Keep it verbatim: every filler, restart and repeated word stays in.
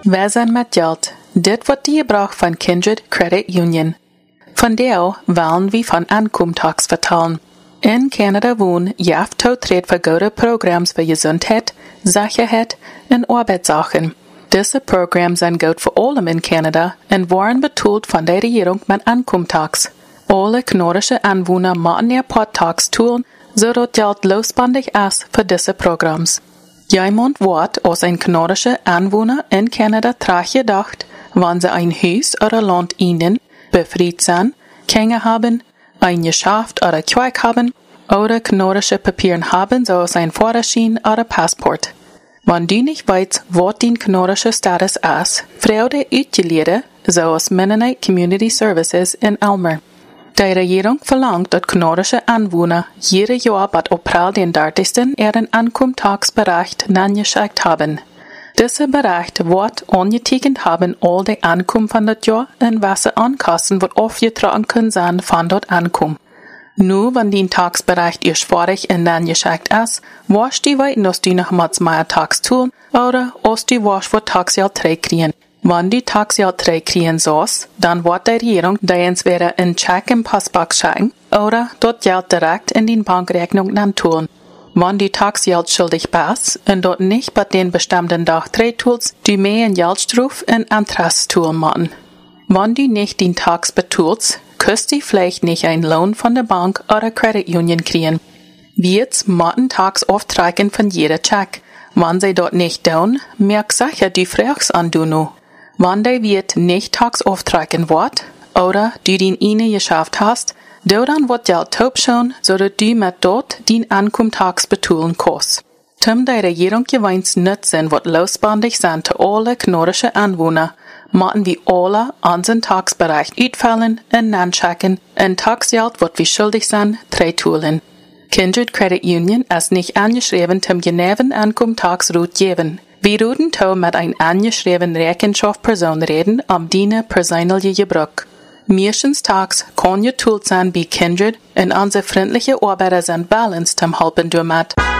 Wir sind mit Geld. Dit wird die Gebrauch von Kindred Credit Union. Von der wollen wir von Ankomtax vertellen. In Kanada wohnen jaft toetreed voor gute Programms für Gesundheit, Sicherheit und Arbeitssachen. Diese Programme sind gut für alle in Kanada und waren betont von der Regierung mit Ankomtax. Alle kanadische Anwohner müssen ihr Podtax tun, sodass Geld losbandig ist für diese Programms. Jemand wird als ein kanadischer Anwohner in Kanada trage gedacht, wenn sie ein Haus oder Land ihnen, befreit sind, Kinder haben, ein Geschäft oder Zweig haben oder kanadische Papieren haben, so als ein Führerschein oder Passport. Wenn du nicht weißt, was dein kanadischer Status ist, frage Utgelehrer, so als Mennonite Community Services in Elmer. Die Regierung verlangt, dass kanadische Anwohner jedes Jahr bis April den dreißigsten ihren Ankomtagsbericht nachgeschickt haben. Dieser Bericht wird angetecknet haben, all die Ankommen von das Jahr und welche Ankosten wird aufgetragen können sein von dort Ankommen. Nur wenn dein Tagsbericht erst vorig und dann geschickt ist, wirst du weiten, dass du noch mal mehr Tags tun oder dass du wirst für Tagsgeld kriegen. Wenn du Tagsgeld kriegen sollst, dann wird die Regierung dir entweder einen Check im Postbox schicken oder dort Geld direkt in die Bankrechnung dann tun. Wenn du Tagsgeld schuldig bist und dort nicht bei den bestimmten Tag tust, du mehr in Geldstruf und Interesse tun müssen. Wenn du nicht den Tags betulst, kannst du vielleicht nicht einen Lohn von der Bank oder Credit Union kriegen. Wir müssen Tags auftreiben von jeder Check. Wenn sie dort nicht tun, merk sicher die fragst an du nu. Wenn der Wirt nicht Tags auftreiben wird oder du den eine geschafft hast, dann wird Geld taub schon, sodass du mit dort den Ankomtags betulen kannst. Zum der Regierung gewinnt Nutzen wird losbandig sein zu alle kanadische Anwohner, müssen wir alle unseren Tagsbereich ausfallen und nachchecken, und Tagsgeld wird wir schuldig sein, drei Tulen. Kindred Credit Union ist nicht angeschrieben zum geneven Ankomtagsroute geben. Wir würden to mit ein angeschrieben Rechenschaftsperson reden, um deine persönliche Gebrauch. Meistens Tags kann getoolt sein bei Kindred und unsere freundliche Arbeiter sind balanced zum Helfen damit.